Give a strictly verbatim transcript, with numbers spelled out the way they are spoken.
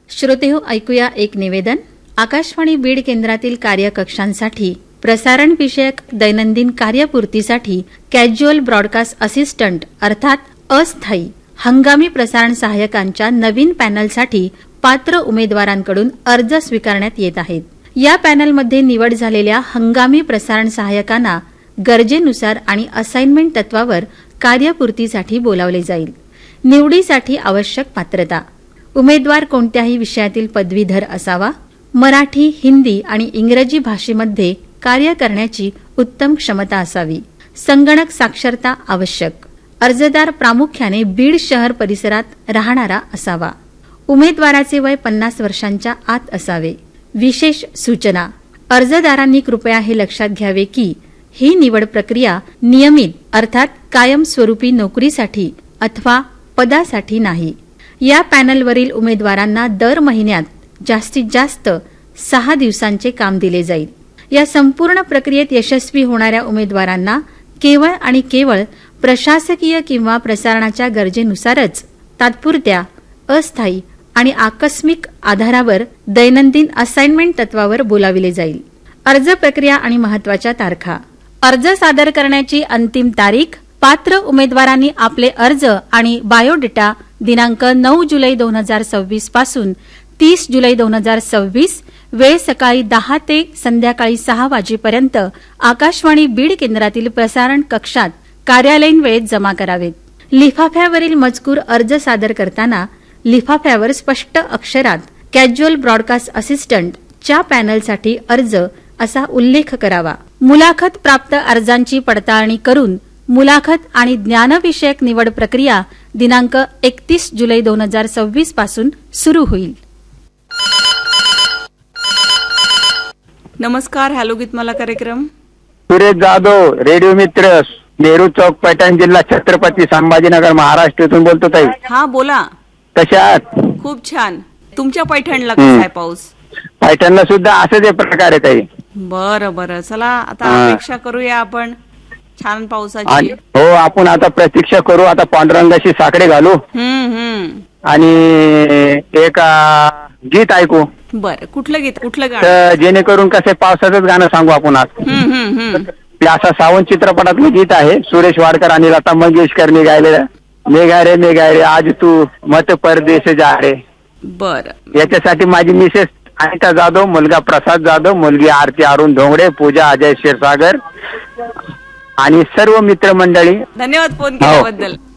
श्रोतेहो, ऐकूया एक निवेदन. आकाशवाणी बीड केंद्रातील कार्यकक्षांसाठी प्रसारण विषयक दैनंदिन कार्यपूर्तीसाठी कॅज्युअल ब्रॉडकास्ट असिस्टंट अर्थात अस्थायी हंगामी प्रसारण सहाय्यकांच्या नवीन पॅनलसाठी पात्र उमेदवारांकडून अर्ज स्वीकारण्यात येत आहेत. या पॅनलमध्ये निवड झालेल्या हंगामी प्रसारण सहाय्यकांना गरजेनुसार आणि असाइनमेंट तत्वावर कार्यपूर्तीसाठी बोलावले जाईल. निवडीसाठी आवश्यक पात्रता: उमेदवार कोणत्याही विषयातील पदवीधर असावा. मराठी, हिंदी आणि इंग्रजी भाषेमध्ये कार्य करण्याची उत्तम क्षमता असावी. संगणक साक्षरता आवश्यक. अर्जदार प्रामुख्याने बीड शहर परिसरात राहणारा असावा. उमेदवाराचे वय पन्नास वर्षांच्या आत असावे. विशेष सूचना: अर्जदारांनी कृपया हे लक्षात घ्यावे की ही निवड प्रक्रिया नियमित अर्थात कायमस्वरूपी नोकरीसाठी अथवा पदासाठी नाही. या पॅनलवरील उमेदवारांना दर महिन्यात जास्तीत जास्त सहा दिवसांचे काम दिले जाईल. या संपूर्ण प्रक्रियेत यशस्वी होणाऱ्या उमेदवारांना केवळ आणि केवळ प्रशासकीय किंवा प्रसारणाच्या गरजेनुसारच तात्पुरत्या, अस्थायी आणि आकस्मिक आधारावर दैनंदिन असाइनमेंट तत्वावर बोलाविले जाईल. अर्ज प्रक्रिया आणि महत्वाच्या तारखा: अर्ज सादर करण्याची अंतिम तारीख: पात्र उमेदवारांनी आपले अर्ज आणि बायोडेटा दिनांक नऊ जुलै दोन हजार सव्वीस पासून तीस जुलै दोन हजार सव्वीस वेळ सकाळी दहा ते संध्याकाळी सहा वाजेपर्यंत आकाशवाणी बीड केंद्रातील प्रसारण कक्षात कार्यालयीन वेळेत जमा करावेत. लिफाफ्यावरील मजकूर अर्ज सादर करताना लिफाफ्यावर स्पष्ट अक्षरात कॅज्युअल ब्रॉडकास्ट असिस्टंट च्या पॅनलसाठी अर्ज असा उल्लेख करावा. मुलाखत प्राप्त अर्जांची पडताळणी करून मुलाखत आणि ज्ञानविषयक निवड प्रक्रिया दिनांक एकतीस जुलै दोन हजार सव्वीस पासून सुरू होईल. नमस्कार. हॅलो गीतमाला कार्यक्रम. सुरेश जाधव, रेडिओ मित्र, नेहरू चौक, पैठण जिल्हा, छत्रपती संभाजीनगर, महाराष्ट्र इथून बोलतो ताई. हा बोला. कशा आहात? खूप छान. तुमच्या पैठणला कसा आहे पाऊस? पैठणला सुद्धा असंच आहे प्रकार आहे ताई. बरं बरं, चला आता अपेक्षा करूया आपण छान पावसाची. हो, आपण आता प्रतीक्षा करू. आता पांडुरंगाशी साकडे घालू आणि एक गीत ऐकू. बर, कुठलं गीत? कुठलं गाणं? तर जेणेकरून कसं पावसाचंच गाणं सांगू आपण आज. असा सावंत चित्रपटातलं गीत आहे. सुरेश वाडकर आणि लता मंगेशकरनी गायलेलं. मेघा रे मेघा रे आज तू मत परदेश जा रे. बर, याच्यासाठी माझी मिसेस अनिता जाधव, मुलगा प्रसाद जाधव, मुलगी आरती अरुण धोंगडे, पूजा अजय क्षीरसागर आणि सर्व मित्रमंडळी. धन्यवाद फोन केल्याबद्दल.